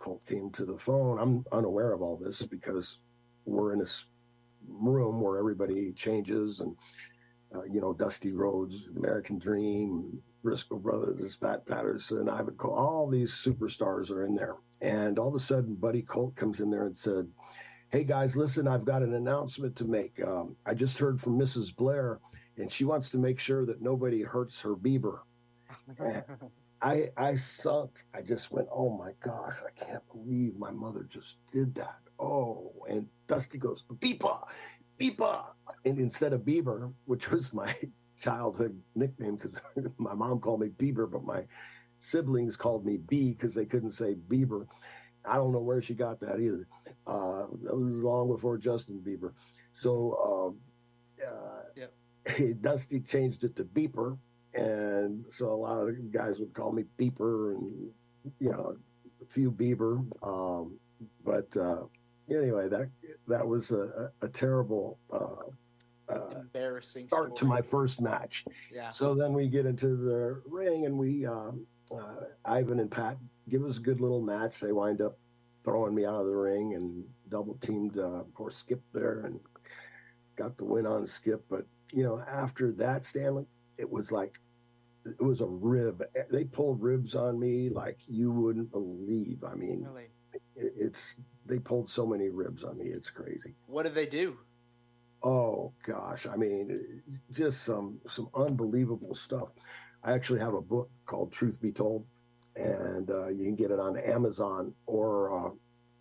Colt came to the phone. I'm unaware of all this because we're in this room where everybody changes and Dusty Rhodes, American Dream, Briscoe Brothers, Pat Patterson, Ivan Cole, all these superstars are in there. And all of a sudden, Buddy Colt comes in there and said, "Hey guys, listen, I've got an announcement to make. I just heard from Mrs. Blair, and she wants to make sure that nobody hurts her Bieber." And I sunk. I just went, "Oh my gosh, I can't believe my mother just did that." Oh, and Dusty goes, "Beepa, Beepa," and instead of Bieber, which was my childhood nickname because my mom called me Bieber, but my siblings called me B because they couldn't say Bieber. I don't know where she got that either. That was long before Justin Bieber. So Yep. Dusty changed it to Beeper, and so a lot of guys would call me Beeper, and a few Bieber. But anyway, that was a terrible embarrassing start to story. my first match. Yeah. So then we get into the ring, and we Ivan and Pat give us a good little match. They wind up throwing me out of the ring and double teamed poor Skip there and got the win on Skip. But after that, Stanley, it was a rib. They pulled ribs on me like you wouldn't believe. I mean, Really? They pulled so many ribs on me. It's crazy. What did they do? Oh gosh, I mean, just some unbelievable stuff. I actually have a book called Truth Be Told, and you can get it on Amazon or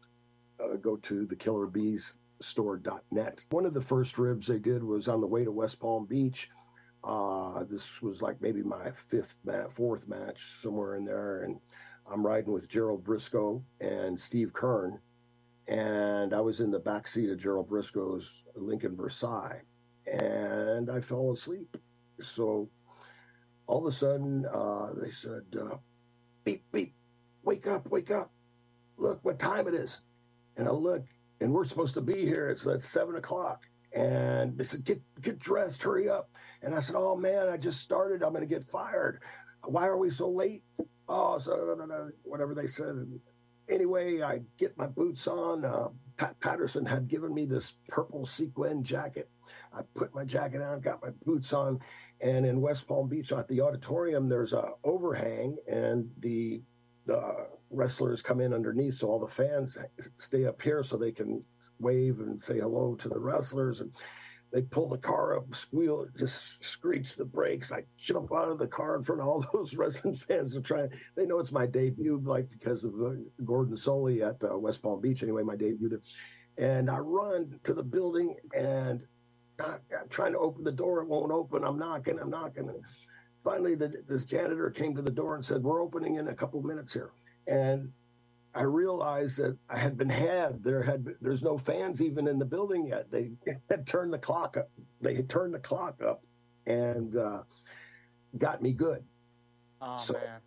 go to thekillerbeesstore.net. One of the first ribs they did was on the way to West Palm Beach. This was like maybe my fourth match, somewhere in there, and I'm riding with Gerald Briscoe and Steve Kern, and I was in the back seat of Gerald Briscoe's Lincoln Versailles, and I fell asleep. So all of a sudden, they said, "Beep, beep, wake up, wake up. Look what time it is." And I look, and we're supposed to be here. It's 7:00. And they said, get dressed, hurry up. And I said, "Oh man, I just started. I'm going to get fired. Why are we so late?" Oh, so whatever they said. And anyway, I get my boots on. Pat Patterson had given me this purple sequin jacket. I put my jacket on, got my boots on, and in West Palm Beach at the auditorium, there's a overhang, and the wrestlers come in underneath, so all the fans stay up here so they can wave and say hello to the wrestlers. And they pull the car up, squeal, just screech the brakes. I jump out of the car in front of all those wrestling fans to try. They know it's my debut, like because of Gordon Soley at West Palm Beach. Anyway, my debut there. And I run to the building, and I'm trying to open the door. It won't open. I'm knocking. And finally, this janitor came to the door and said, "We're opening in a couple minutes here." And I realized that I had been had. There's no fans even in the building yet. They had turned the clock up. They had turned the clock up and got me good. Oh, so, man.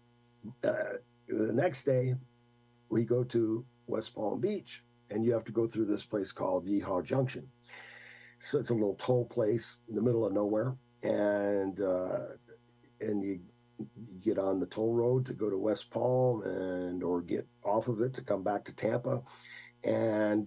The next day, we go to West Palm Beach, and you have to go through this place called Yeehaw Junction. So it's a little toll place in the middle of nowhere, and you get on the toll road to go to West Palm or get off of it to come back to Tampa. And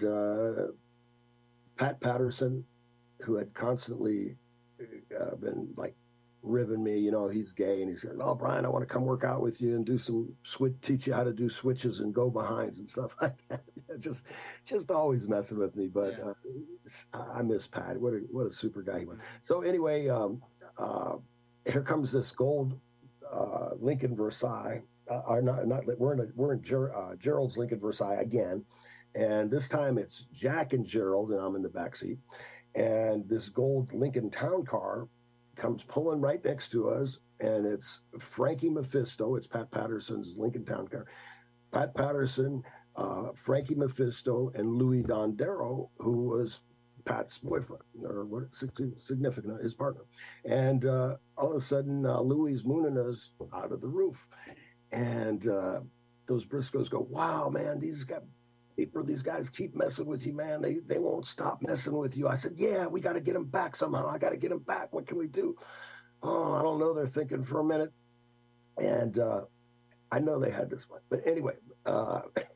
Pat Patterson, who had constantly been like ribbing me, he's gay, and he said, "Oh, Brian, I want to come work out with you and do teach you how to do switches and go behinds and stuff like that." just always messing with me. But I miss Pat. What a super guy he was. So anyway, here comes this gold Lincoln Versailles. We're in Gerald's Lincoln Versailles again, and this time it's Jack and Gerald, and I'm in the back seat. And this gold Lincoln Town Car comes pulling right next to us, and it's Frankie Mephisto. It's Pat Patterson's Lincoln Town Car. Pat Patterson, Frankie Mephisto, and Louis Dondero, who was Pat's boyfriend, or what significant, his partner. And all of a sudden, Louis mooning us out of the roof. And those Briscoes go, "Wow, man, these guys keep messing with you, man. They won't stop messing with you." I said, "Yeah, we got to get them back somehow. I got to get them back. What can we do?" "Oh, I don't know." They're thinking for a minute. And I know they had this one. But anyway,